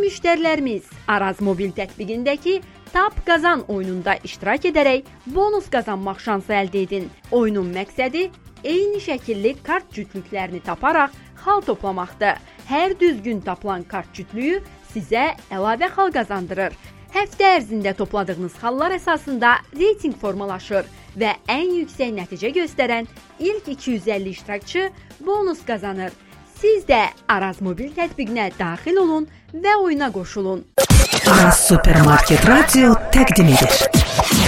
müştərilərimiz Araz mobil tətbiqindəki Tap Qazan oyununda iştirak edərək bonus qazanmaq şansı əldə edin. Oyunun məqsədi eyni şəkilli kart cütlüklərini taparaq xal toplamaqdır. Hər düzgün tapılan kart cütlüyü sizə əlavə xal qazandırır. Həftə ərzində topladığınız xallar əsasında reyting formalaşır və ən yüksək nəticə göstərən ilk 250 iştirakçı bonus qazanır. Siz də Araz mobil tətbiqinə daxil olun və oyuna qoşulun. Araz Supermarket Radio təqdim edir.